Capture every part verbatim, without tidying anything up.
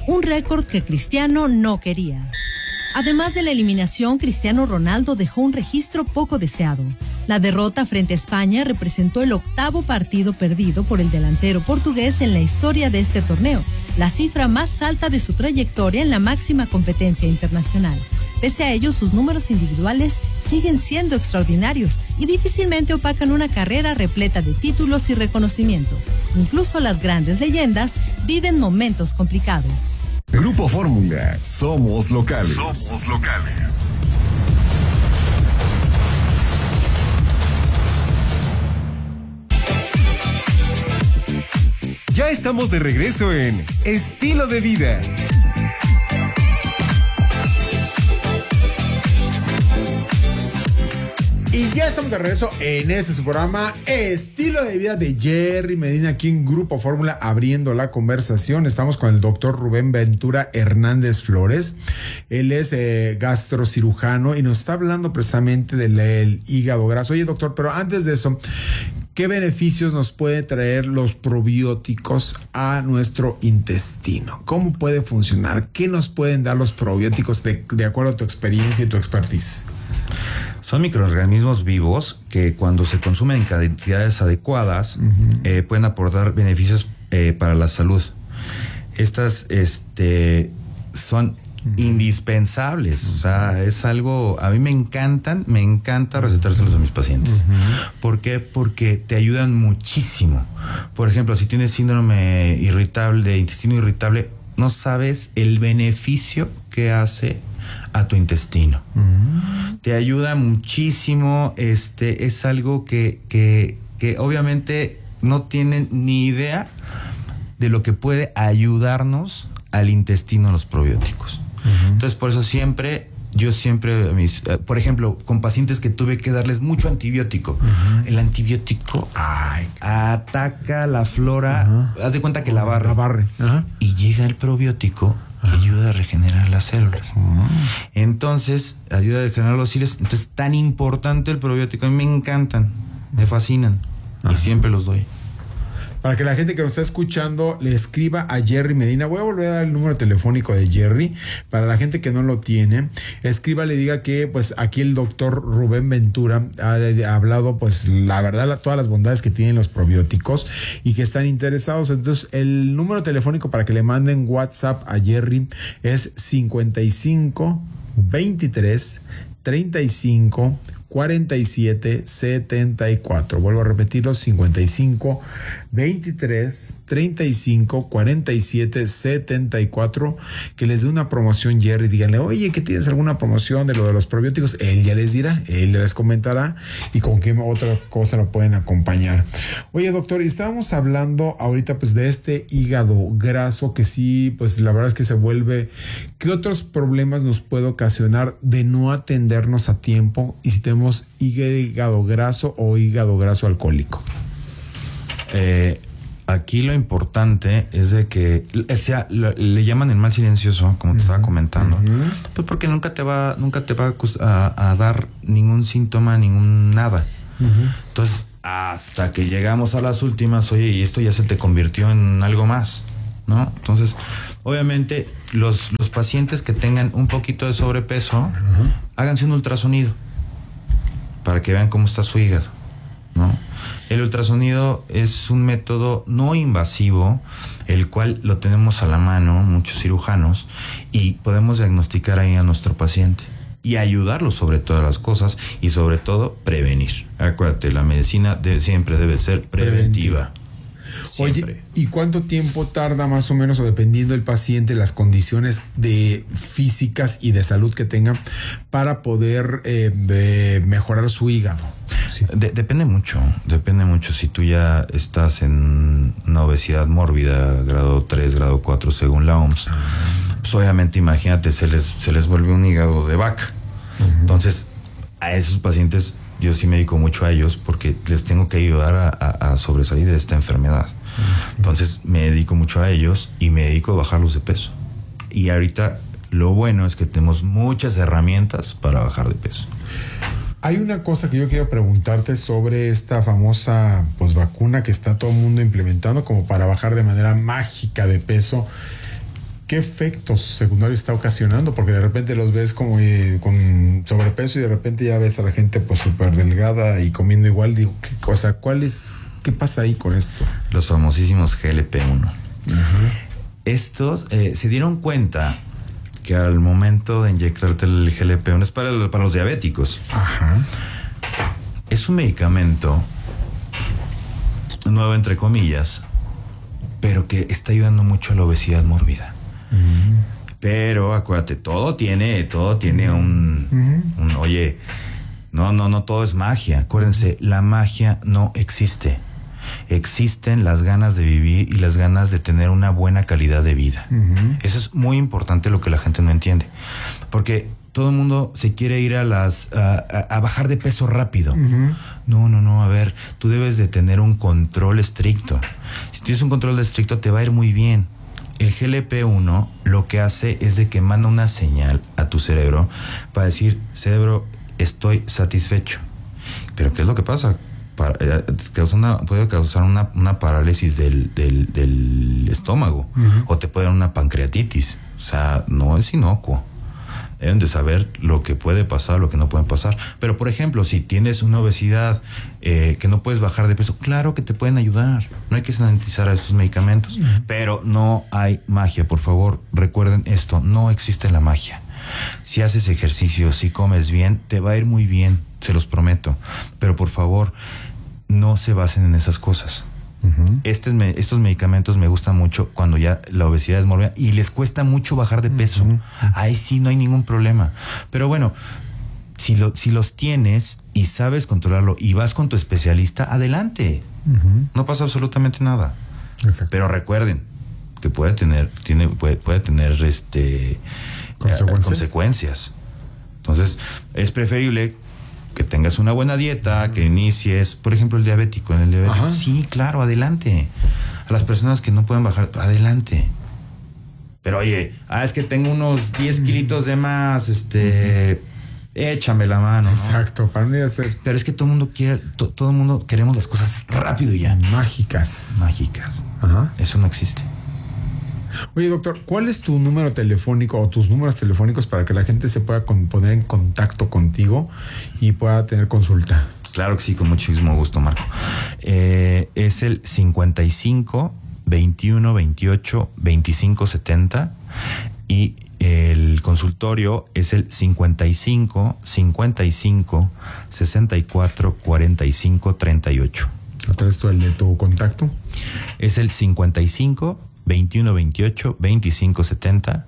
un récord que Cristiano no quería. Además de la eliminación, Cristiano Ronaldo dejó un registro poco deseado. La derrota frente a España representó el octavo partido perdido por el delantero portugués en la historia de este torneo, la cifra más alta de su trayectoria en la máxima competencia internacional. Pese a ello, sus números individuales siguen siendo extraordinarios y difícilmente opacan una carrera repleta de títulos y reconocimientos. Incluso las grandes leyendas viven momentos complicados. Grupo Fórmula, somos locales. Somos locales. Ya estamos de regreso en Estilo de Vida. Y ya estamos de regreso en este su programa Estilo de Vida de Jerry Medina, aquí en Grupo Fórmula, abriendo la conversación. Estamos con el doctor Rubén Ventura Hernández Flores. Él es eh, gastrocirujano y nos está hablando precisamente del el hígado graso. Oye, doctor, pero antes de eso, ¿qué beneficios nos puede traer los probióticos a nuestro intestino? ¿Cómo puede funcionar? ¿Qué nos pueden dar los probióticos de, de acuerdo a tu experiencia y tu expertise? Son microorganismos vivos que cuando se consumen en cantidades adecuadas uh-huh. eh, pueden aportar beneficios eh, para la salud. Estas este, son uh-huh. indispensables. O sea, es algo... A mí me encantan, me encanta recetárselos a mis pacientes. Uh-huh. ¿Por qué? Porque te ayudan muchísimo. Por ejemplo, si tienes síndrome irritable, de intestino irritable, no sabes el beneficio que hace a tu intestino. Uh-huh. Te ayuda muchísimo. Este es algo que, que, que obviamente no tienen ni idea de lo que puede ayudarnos al intestino los probióticos. Uh-huh. Entonces, por eso siempre, yo siempre, mis, por ejemplo, con pacientes que tuve que darles mucho antibiótico. Uh-huh. El antibiótico ay, ataca la flora, uh-huh. haz de cuenta que la barre. La barre. Uh-huh. Y llega el probiótico que ayuda a regenerar las células. Uh-huh. Entonces, ayuda a regenerar los cilios. Entonces, tan importante el probiótico. A mí me encantan, me fascinan. Uh-huh. Y siempre los doy. Para que la gente que nos está escuchando le escriba a Jerry Medina. Voy a volver a dar el número telefónico de Jerry. Para la gente que no lo tiene, escriba, le diga que pues aquí el doctor Rubén Ventura ha, ha hablado pues la verdad, la, todas las bondades que tienen los probióticos y que están interesados. Entonces el número telefónico para que le manden WhatsApp a Jerry es cincuenta y cinco veintitrés treinta y cinco cuarenta y siete setenta y cuatro. Vuelvo a repetirlo, cincuenta y cinco veintitrés treinta y cinco cuarenta y siete setenta y cuatro. Que les dé una promoción, Jerry. Díganle, oye, ¿que tienes alguna promoción de lo de los probióticos? Él ya les dirá, él les comentará y con qué otra cosa lo pueden acompañar. Oye, doctor, y estábamos hablando ahorita pues de este hígado graso que sí, pues la verdad es que se vuelve... ¿Qué otros problemas nos puede ocasionar de no atendernos a tiempo y si tenemos hígado graso o hígado graso alcohólico? Eh, aquí lo importante es de que, o sea, le, le llaman el mal silencioso, como te uh-huh. estaba comentando, uh-huh. pues porque nunca te va, nunca te va a, a dar ningún síntoma, ningún nada. Uh-huh. Entonces, hasta que llegamos a las últimas, oye, y esto ya se te convirtió en algo más, ¿no? Entonces, obviamente, los, los pacientes que tengan un poquito de sobrepeso, uh-huh. háganse un ultrasonido para que vean cómo está su hígado, ¿no? El ultrasonido es un método no invasivo, el cual lo tenemos a la mano, muchos cirujanos, y podemos diagnosticar ahí a nuestro paciente y ayudarlo sobre todas las cosas y sobre todo prevenir. Acuérdate, la medicina de, siempre debe ser preventiva. Siempre. Oye, ¿y cuánto tiempo tarda más o menos, o dependiendo del paciente, las condiciones de físicas y de salud que tenga para poder eh, de mejorar su hígado? Sí. De, depende mucho, depende mucho. Si tú ya estás en una obesidad mórbida, grado tres, grado cuatro, según la O M S, ah. pues obviamente imagínate, se les, se les vuelve un hígado de vaca. Uh-huh. Entonces, a esos pacientes yo sí me dedico mucho a ellos porque les tengo que ayudar a, a, a sobresalir de esta enfermedad. Uh-huh. Entonces me dedico mucho a ellos y me dedico a bajarlos de peso. Y ahorita lo bueno es que tenemos muchas herramientas para bajar de peso. Hay una cosa que yo quiero preguntarte sobre esta famosa pues, vacuna que está todo el mundo implementando como para bajar de manera mágica de peso, qué efectos secundarios está ocasionando, porque de repente los ves como eh, con sobrepeso y de repente ya ves a la gente pues súper delgada y comiendo igual. Digo, ¿qué cosa? ¿Cuál es? ¿Qué pasa ahí con esto? Los famosísimos G L P uno. Uh-huh. Estos eh, se dieron cuenta que al momento de inyectarte el G L P uno es para, para los diabéticos. Ajá. Es un medicamento nuevo entre comillas, pero que está ayudando mucho a la obesidad mórbida. Uh-huh. Pero acuérdate, todo tiene, todo tiene un, uh-huh. un, oye, no, no, no todo es magia. Acuérdense, la magia no existe. Existen las ganas de vivir y las ganas de tener una buena calidad de vida. Uh-huh. Eso es muy importante, lo que la gente no entiende. Porque todo el mundo se quiere ir a las a, a, a bajar de peso rápido. Uh-huh. No, no, no, a ver, tú debes de tener un control estricto. Si tienes un control estricto te va a ir muy bien. El G L P uno lo que hace es de que manda una señal a tu cerebro para decir, cerebro, estoy satisfecho. Pero ¿qué es lo que pasa? Para, causa una, puede causar una, una parálisis del, del, del estómago. Uh-huh. O te puede dar una pancreatitis. O sea, no es inocuo. Deben de saber lo que puede pasar, lo que no puede pasar. Pero, por ejemplo, si tienes una obesidad eh, que no puedes bajar de peso, claro que te pueden ayudar. No hay que sanitizar a estos medicamentos. Uh-huh. Pero no hay magia, por favor. Recuerden esto, no existe la magia. Si haces ejercicio, si comes bien, te va a ir muy bien, se los prometo. Pero, por favor, no se basen en esas cosas. Uh-huh. Este, estos medicamentos me gustan mucho cuando ya la obesidad es mórbida y les cuesta mucho bajar de peso. Uh-huh. Ahí sí no hay ningún problema. Pero bueno, si, lo, si los tienes y sabes controlarlo y vas con tu especialista, adelante. Uh-huh. No pasa absolutamente nada. Exacto. Pero recuerden que puede tener, tiene, puede, puede tener este consecuencias. consecuencias. Entonces, es preferible que tengas una buena dieta, que inicies, por ejemplo, el diabético. En el diabético, ajá, sí, claro, adelante. A las personas que no pueden bajar, adelante. Pero oye, ah, es que tengo unos diez kilitos de más, este, uh-huh. échame la mano. Exacto, ¿no? para mí hacer. Pero es que todo el mundo quiere, to, todo el mundo queremos las cosas rápido y ya. Mágicas. Mágicas. Ajá. Eso no existe. Oye, doctor, ¿cuál es tu número telefónico o tus números telefónicos para que la gente se pueda con, poner en contacto contigo y pueda tener consulta? Claro que sí, con muchísimo gusto, Marco. Eh, es el cincuenta y cinco, veintiuno, veintiocho, veinticinco, setenta y el consultorio es el cincuenta y cinco, cincuenta y cinco, sesenta y cuatro, cuarenta y cinco, treinta y ocho. ¿Otra vez tú el de tu contacto? Es el cincuenta y cinco, veintiuno, veintiocho, veinticinco, setenta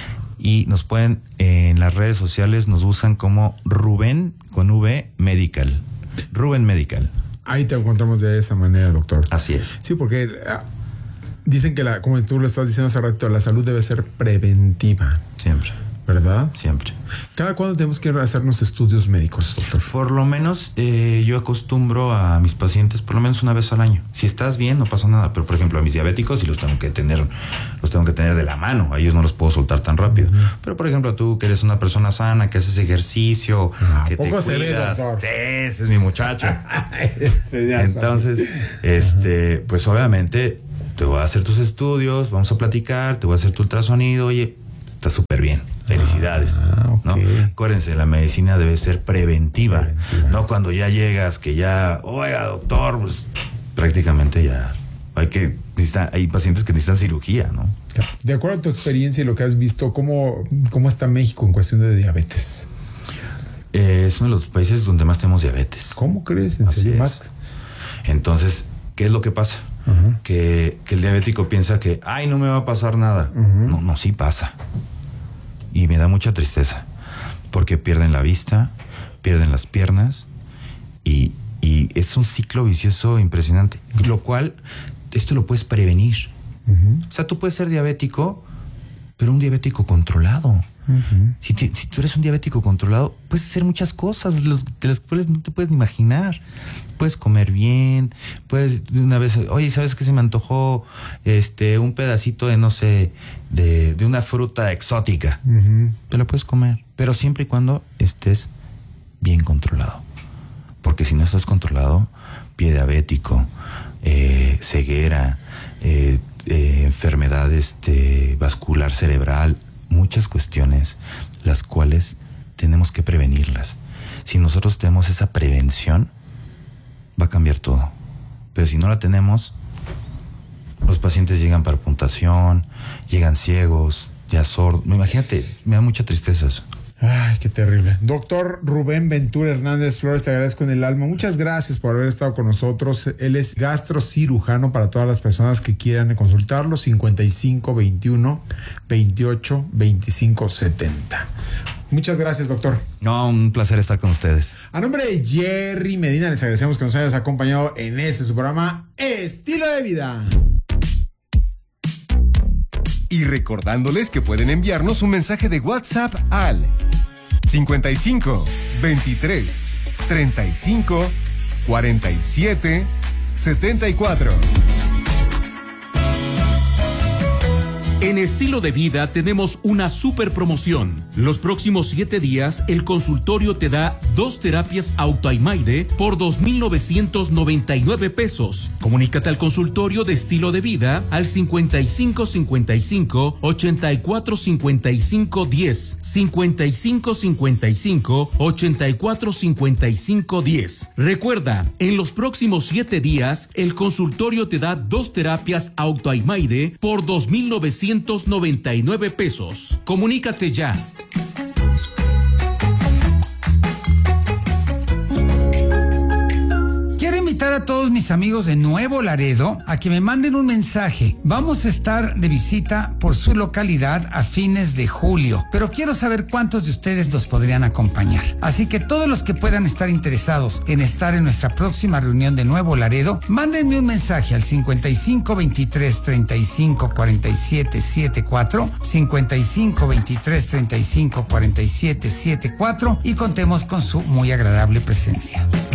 y nos pueden eh, en las redes sociales nos buscan como Rubén con V Medical. Rubén Medical. Ahí te encontramos de esa manera, doctor. Así es. Sí, porque uh, dicen que la, como tú lo estás diciendo hace rato, la salud debe ser preventiva. Siempre. ¿Verdad? Siempre. ¿Cada cuándo tenemos que hacernos estudios médicos, doctor? Por lo menos eh, yo acostumbro a mis pacientes por lo menos una vez al año. Si estás bien, no pasa nada. Pero, por ejemplo, a mis diabéticos sí los tengo que tener, los tengo que tener de la mano. A ellos no los puedo soltar tan rápido. Uh-huh. Pero, por ejemplo, tú que eres una persona sana, que haces ejercicio, ah, que te cuidas. Se ve, doctor. Sí, ese es mi muchacho. Entonces, este, pues obviamente te voy a hacer tus estudios, vamos a platicar, te voy a hacer tu ultrasonido. Oye, está súper bien. Felicidades. Ah, okay. ¿No? Acuérdense, la medicina debe ser preventiva, preventiva. No cuando ya llegas que ya, oiga, doctor, pues prácticamente ya hay que hay pacientes que necesitan cirugía, ¿no? De acuerdo a tu experiencia y lo que has visto, ¿cómo, cómo está México en cuestión de diabetes? Eh, es uno de los países donde más tenemos diabetes. ¿Cómo crees? ¿En Así serio? Es. Entonces, ¿qué es lo que pasa? Uh-huh. Que, que el diabético piensa que, ay, no me va a pasar nada. Uh-huh. No, no, sí pasa. Y me da mucha tristeza, porque pierden la vista, pierden las piernas, y, y es un ciclo vicioso impresionante. Lo cual, esto lo puedes prevenir. Uh-huh. O sea, tú puedes ser diabético, pero un diabético controlado. Uh-huh. Si, te, si tú eres un diabético controlado, puedes hacer muchas cosas de, los, de las cuales no te puedes ni imaginar. Puedes comer bien, puedes de una vez, oye, ¿sabes qué se me antojó? Este, un pedacito de, no sé, de, de una fruta exótica. Uh-huh. Te la puedes comer, pero siempre y cuando estés bien controlado. Porque si no estás controlado, pie diabético, eh, ceguera, eh, eh, enfermedad este, vascular cerebral, muchas cuestiones las cuales tenemos que prevenirlas. Si nosotros tenemos esa prevención, va a cambiar todo. Pero si no la tenemos, los pacientes llegan para puntación, llegan ciegos, ya sordos. Imagínate, me da mucha tristeza eso. Ay, qué terrible. Doctor Rubén Ventura Hernández Flores, te agradezco en el alma. Muchas gracias por haber estado con nosotros. Él es gastrocirujano para todas las personas que quieran consultarlo. cincuenta y cinco veintiuno veintiocho veinticinco setenta. Muchas gracias, doctor. No, un placer estar con ustedes. A nombre de Jerry Medina, les agradecemos que nos hayas acompañado en este su programa Estilo de Vida. Y recordándoles que pueden enviarnos un mensaje de WhatsApp al cincuenta y cinco veintitrés treinta y cinco cuarenta y siete setenta y cuatro. En Estilo de Vida tenemos una super promoción. Los próximos siete días, el consultorio te da dos terapias Autoimaide por dos mil novecientos noventa y nueve pesos. Comunícate al consultorio de Estilo de Vida al cincuenta y cinco cincuenta y cinco ochenta y cuatro cincuenta y cinco diez, cincuenta y cinco cincuenta y cinco ochenta y cuatro cincuenta y cinco diez. Recuerda, en los próximos siete días, el consultorio te da dos terapias Autoimaide por dos mil novecientos noventa y nueve pesos. Comunícate ya. A todos mis amigos de Nuevo Laredo a que me manden un mensaje. Vamos a estar de visita por su localidad a fines de julio, pero quiero saber cuántos de ustedes nos podrían acompañar. Así que todos los que puedan estar interesados en estar en nuestra próxima reunión de Nuevo Laredo, mándenme un mensaje al cincuenta y cinco veintitrés treinta y cinco cuarenta y siete setenta y cuatro, cincuenta y cinco veintitrés treinta y cinco cuarenta y siete setenta y cuatro y contemos con su muy agradable presencia.